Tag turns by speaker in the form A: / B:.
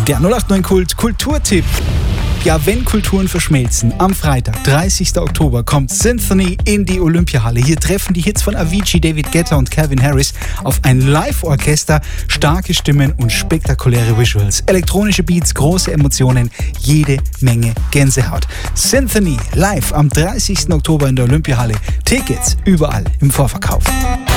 A: Der 089 Kult Kulturtipp. Ja, wenn Kulturen verschmelzen, am Freitag, 30. Oktober, kommt Symphony in die Olympiahalle. Hier treffen die Hits von Avicii, David Guetta und Calvin Harris auf ein Live-Orchester, starke Stimmen und spektakuläre Visuals. Elektronische Beats, große Emotionen, jede Menge Gänsehaut. Symphony live am 30. Oktober in der Olympiahalle. Tickets überall im Vorverkauf.